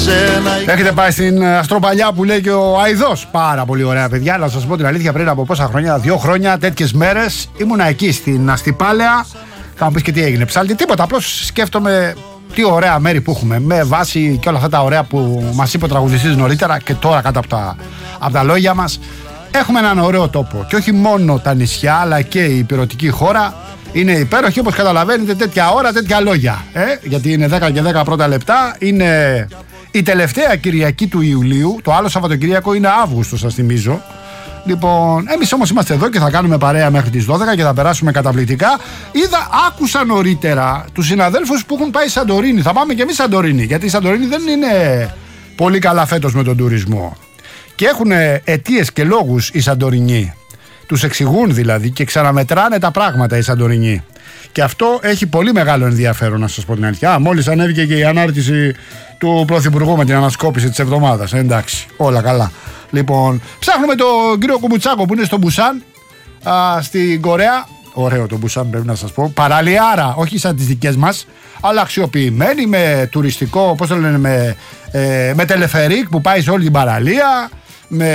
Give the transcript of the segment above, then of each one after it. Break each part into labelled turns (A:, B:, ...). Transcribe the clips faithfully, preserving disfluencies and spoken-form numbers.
A: σένα.
B: Έχετε πάει στην Αστροπαλιά που λέει και ο Αηδός. Πάρα πολύ ωραία, παιδιά. Να σας πω την αλήθεια, πριν από πόσα χρόνια, δύο χρόνια, τέτοιες μέρες, ήμουνα εκεί στην Αστυπάλαια. Θα μου πεις και τι έγινε, ψάλτη, τίποτα. Απλώς σκέφτομαι τι ωραία μέρη που έχουμε. Με βάση και όλα αυτά τα ωραία που μας είπε ο τραγουδιστής νωρίτερα και τώρα κάτω από τα, από τα λόγια μας. Έχουμε έναν ωραίο τόπο. Και όχι μόνο τα νησιά, αλλά και η υπηρετική χώρα. Είναι υπέροχη, όπως καταλαβαίνετε, τέτοια ώρα, τέτοια λόγια. Ε? Γιατί είναι δέκα και δέκα πρώτα λεπτά. Είναι η τελευταία Κυριακή του Ιουλίου. Το άλλο Σαββατοκυριακό είναι Αύγουστο, σας θυμίζω. Λοιπόν, εμείς όμως είμαστε εδώ και θα κάνουμε παρέα μέχρι τις δώδεκα και θα περάσουμε καταπληκτικά. Είδα, άκουσα νωρίτερα τους συναδέλφους που έχουν πάει Σαντορίνη. Θα πάμε και εμείς Σαντορίνη, γιατί η Σαντορίνη δεν είναι πολύ καλά φέτος με τον τουρισμό. Και έχουν αιτίες και λόγους οι Σαντορινοί. Τους εξηγούν δηλαδή και ξαναμετράνε τα πράγματα οι Σαντορινοί. Και αυτό έχει πολύ μεγάλο ενδιαφέρον, να σας πω την αλήθεια. Μόλις ανέβηκε και η ανάρτηση του Πρωθυπουργού με την ανασκόπηση της εβδομάδας. Ε, εντάξει, όλα καλά. Λοιπόν, ψάχνουμε τον κύριο Κουμουτσάκο που είναι στο Μπουσάν, α, στην Κορέα. Ωραίο το Μπουσάν, πρέπει να σας πω. Παραλιάρα, όχι σαν τις δικές μας, αλλά αξιοποιημένη με τουριστικό, πώς το λένε, με, ε, με τελεφερίκ που πάει σε όλη την παραλία. Με,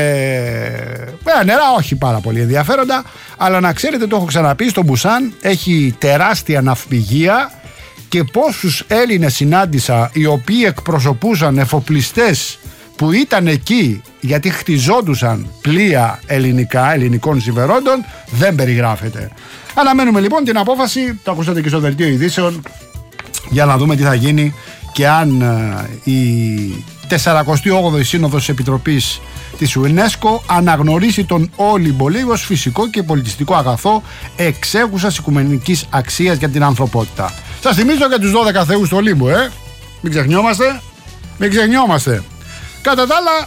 B: με νερά, όχι πάρα πολύ ενδιαφέροντα, αλλά να ξέρετε, το έχω ξαναπεί, στο Μπουσάν έχει τεράστια ναυπηγεία και πόσους Έλληνες συνάντησα οι οποίοι εκπροσωπούσαν εφοπλιστές που ήταν εκεί γιατί χτιζόντουσαν πλοία ελληνικά, ελληνικών συμφερόντων, δεν περιγράφεται. Αναμένουμε λοιπόν την απόφαση, το ακούσατε και στο δελτίο ειδήσεων, για να δούμε τι θα γίνει και αν ε, η σαραντά όγδοη Σύνοδος της Επιτροπής της UNESCO αναγνωρίσει τον Όλυμπο ως φυσικό και πολιτιστικό αγαθό εξέχουσας οικουμενικής αξίας για την ανθρωπότητα. Σας θυμίζω για τους δώδεκα θεούς του Ολύμπου, ε! Μην ξεχνιόμαστε, μην ξεχνιόμαστε. Κατά τα άλλα,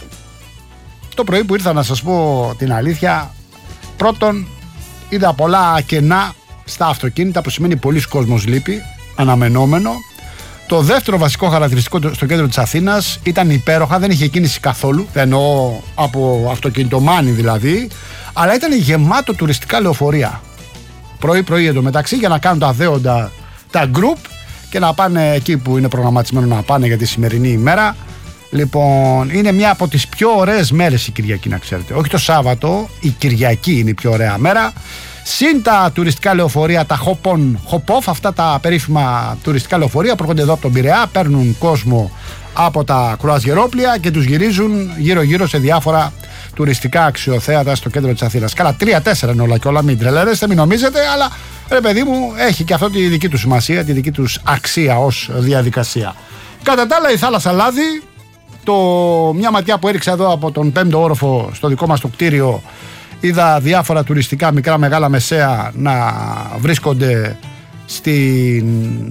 B: το πρωί που ήρθα, να σας πω την αλήθεια, πρώτον είδα πολλά κενά στα αυτοκίνητα, που σημαίνει πολλής κόσμος λείπει, αναμενόμενο. Το δεύτερο βασικό χαρακτηριστικό στο κέντρο της Αθήνας ήταν υπέροχα, δεν είχε κίνηση καθόλου, εννοώ από αυτοκινητομάνι δηλαδή, αλλά ήταν γεμάτο τουριστικά λεωφορεία. Πρωί-πρωί εντωμεταξύ, για να κάνουν τα δέοντα τα group και να πάνε εκεί που είναι προγραμματισμένο να πάνε για τη σημερινή ημέρα. Λοιπόν, είναι μια από τις πιο ωραίες μέρες η Κυριακή, να ξέρετε. Όχι το Σάββατο, η Κυριακή είναι η πιο ωραία μέρα. Συν τα τουριστικά λεωφορεία, τα hop-on, hop-off, αυτά τα περίφημα τουριστικά λεωφορεία που έρχονται εδώ από τον Πειραιά, παίρνουν κόσμο από τα κρουαζιερόπλια και τους γυρίζουν γύρω-γύρω σε διάφορα τουριστικά αξιοθέατα στο κέντρο της Αθήνας. Καλά, τρία-τέσσερα είναι όλα και όλα, μην τρελαίνεστε, μην νομίζετε, αλλά ρε παιδί μου, έχει και αυτό τη δική του σημασία, τη δική του αξία ως διαδικασία. Κατά τα άλλα, η θάλασσα Λάδι, το, μια ματιά που έριξα εδώ από τον πέμπτο όροφο στο δικό μας το κτίριο, είδα διάφορα τουριστικά, μικρά, μεγάλα, μεσαία να βρίσκονται στην,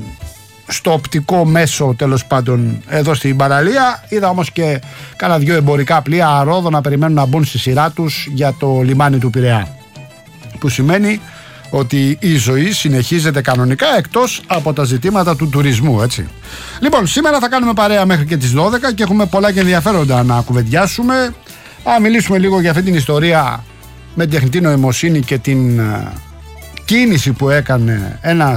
B: στο οπτικό μέσο, τέλος πάντων, εδώ στην παραλία. Είδα όμως και κάνα δυο εμπορικά πλοία αρόδο να περιμένουν να μπουν στη σειρά τους για το λιμάνι του Πειραιά. Που σημαίνει ότι η ζωή συνεχίζεται κανονικά εκτός από τα ζητήματα του τουρισμού, έτσι. Λοιπόν, σήμερα θα κάνουμε παρέα μέχρι και τις δώδεκα και έχουμε πολλά και ενδιαφέροντα να κουβεντιάσουμε. Α, μιλήσουμε λίγο για αυτή την ιστορία με την τεχνητή νοημοσύνη και την uh, κίνηση που έκανε ένα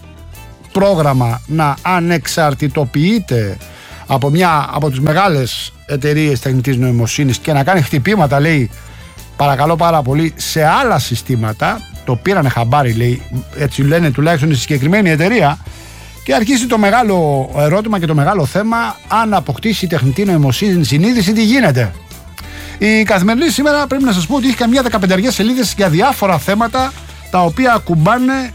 B: πρόγραμμα να ανεξαρτητοποιείται από μια από τις μεγάλες εταιρείες τεχνητής νοημοσύνης και να κάνει χτυπήματα, λέει, παρακαλώ πάρα πολύ, σε άλλα συστήματα. Το πήρανε χαμπάρι, λέει, έτσι λένε τουλάχιστον στη συγκεκριμένη εταιρεία, και αρχίσει το μεγάλο ερώτημα και το μεγάλο θέμα, αν αποκτήσει η τεχνητή νοημοσύνη συνείδηση, τι γίνεται. Η Καθημερινή σήμερα πρέπει να σας πω ότι έχει καμιά δεκαπενταριά σελίδες για διάφορα θέματα τα οποία ακουμπάνε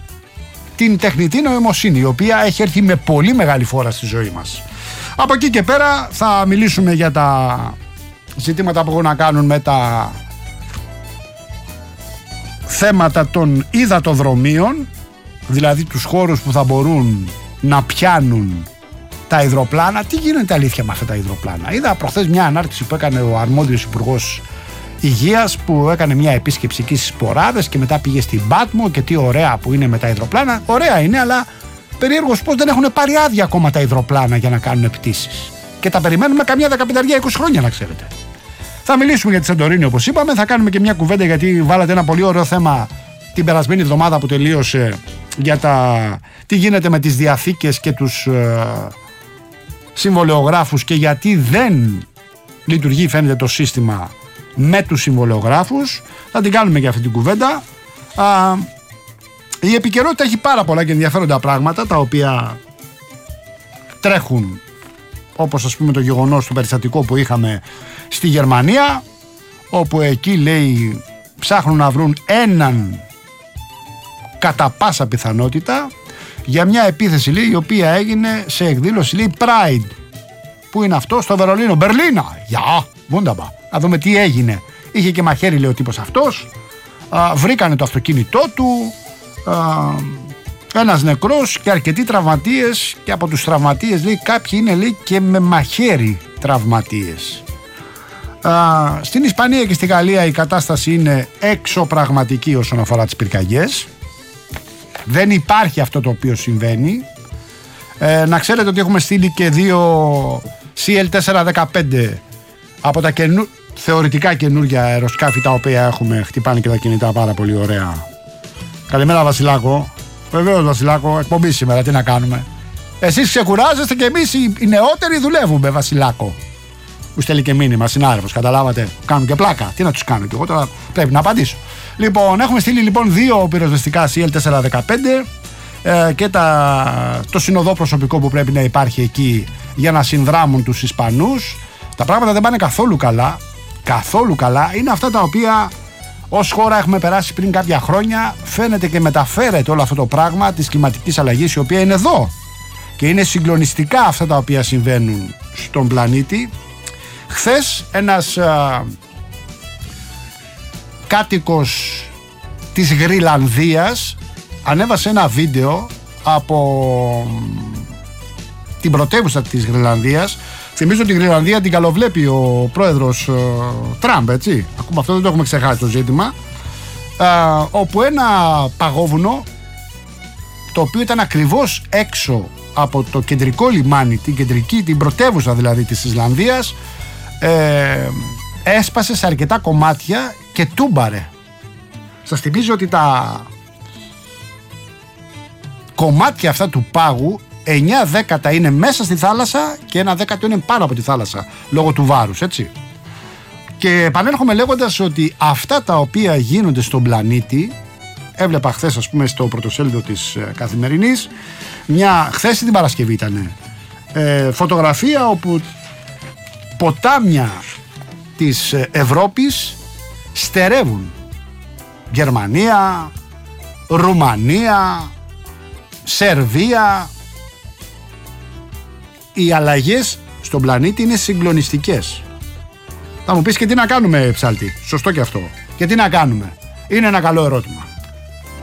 B: την τεχνητή νοημοσύνη, η οποία έχει έρθει με πολύ μεγάλη φόρα στη ζωή μας. Από εκεί και πέρα θα μιλήσουμε για τα ζητήματα που έχουν να κάνουν με τα θέματα των υδατοδρομίων, δηλαδή τους χώρους που θα μπορούν να πιάνουν τα υδροπλάνα. Τι γίνεται αλήθεια με αυτά τα υδροπλάνα? Είδα προχθές μια ανάρτηση που έκανε ο αρμόδιος υπουργός Υγείας, που έκανε μια επίσκεψη εκεί στις Ποράδες και μετά πήγε στην Πάτμο και τι ωραία που είναι με τα υδροπλάνα. Ωραία είναι, αλλά περίεργος πως δεν έχουν πάρει άδεια ακόμα τα υδροπλάνα για να κάνουν πτήσεις. Και τα περιμένουμε καμιά δεκαπενταριά είκοσι χρόνια, να ξέρετε. Θα μιλήσουμε για τη Σαντορίνη, όπως είπαμε. Θα κάνουμε και μια κουβέντα, γιατί βάλατε ένα πολύ ωραίο θέμα την περασμένη εβδομάδα που τελείωσε, για τα τι γίνεται με τις διαθήκες και τους ε, συμβολεογράφους και γιατί δεν λειτουργεί φαίνεται το σύστημα με τους συμβολεογράφους. Θα την κάνουμε και αυτή την κουβέντα. Α, η επικαιρότητα έχει πάρα πολλά και ενδιαφέροντα πράγματα τα οποία τρέχουν, όπως ας πούμε το γεγονός του περιστατικού που είχαμε στη Γερμανία, όπου εκεί λέει ψάχνουν να βρουν έναν κατά πάσα πιθανότητα για μια επίθεση, λέει, η οποία έγινε σε εκδήλωση, λέει, Pride. Πού είναι αυτό? Στο Βερολίνο. Μπερλίνα. Γεια, wunderbar. Να δούμε τι έγινε. Είχε και μαχαίρι, λέει ο τύπος αυτός. Α, βρήκανε το αυτοκίνητό του. Α, ένας νεκρός και αρκετοί τραυματίες, και από τους τραυματίες, λέει, κάποιοι είναι, λέει, και με μαχαίρι τραυματίες. Α, στην Ισπανία και στη Γαλλία η κατάσταση είναι εξωπραγματική όσον αφορά τις πυρκαγιές. Δεν υπάρχει αυτό το οποίο συμβαίνει. Ε, να ξέρετε ότι έχουμε στείλει και δύο σι ελ τετρακόσια δεκαπέντε από τα καινού, θεωρητικά καινούργια αεροσκάφη τα οποία έχουμε. Χτυπάνε και τα κινητά πάρα πολύ ωραία. Καλημέρα Βασιλάκο. Βεβαίως Βασιλάκο, εκπομπή σήμερα, τι να κάνουμε. Εσείς ξεκουράζεστε και εμείς οι νεότεροι δουλεύουμε, Βασιλάκο. Μου στέλνει και μήνυμα συνάδελφος, καταλάβατε. Κάνουν και πλάκα. Τι να τους κάνω, και εγώ τώρα πρέπει να απαντήσω. Λοιπόν, έχουμε στείλει λοιπόν δύο πυροσβεστικά σι ελ τετρακόσια δεκαπέντε ε, και τα, το συνοδό προσωπικό που πρέπει να υπάρχει εκεί για να συνδράμουν τους Ισπανούς. Τα πράγματα δεν πάνε καθόλου καλά. Καθόλου καλά. Είναι αυτά τα οποία ως χώρα έχουμε περάσει πριν κάποια χρόνια. Φαίνεται και μεταφέρεται όλο αυτό το πράγμα της κλιματικής αλλαγής, η οποία είναι εδώ. Και είναι συγκλονιστικά αυτά τα οποία συμβαίνουν στον πλανήτη. Χθες ένας α, κάτοικος της Γρυλανδίας ανέβασε ένα βίντεο από την πρωτεύουσα της Γρυλανδίας. Θυμίζω ότι η Γρυλανδία την καλοβλέπει ο πρόεδρος ε, Τραμπ, έτσι. Ακόμα αυτό δεν το έχουμε ξεχάσει το ζήτημα. Ε, όπου ένα παγόβουνο, το οποίο ήταν ακριβώς έξω από το κεντρικό λιμάνι, την κεντρική, την πρωτεύουσα δηλαδή της Ισλανδίας, ε, έσπασε σε αρκετά κομμάτια και τούμπαρε. Σας θυμίζω ότι τα κομμάτια αυτά του πάγου, εννιά δέκατα είναι μέσα στη θάλασσα και ένα δέκατο είναι πάνω από τη θάλασσα, λόγω του βάρους, έτσι. Και επανέρχομαι λέγοντας ότι αυτά τα οποία γίνονται στον πλανήτη, έβλεπα χθες, ας πούμε, στο πρωτοσέλιδο της ε, Καθημερινής, μια, χθες την Παρασκευή ήταν, ε, φωτογραφία όπου ποτάμια της Ευρώπης στερεύουν. Γερμανία, Ρουμανία, Σερβία. Οι αλλαγές στον πλανήτη είναι συγκλονιστικές. Θα μου πεις, και τι να κάνουμε, Ψάλτη? Σωστό και αυτό. Και τι να κάνουμε? Είναι ένα καλό ερώτημα.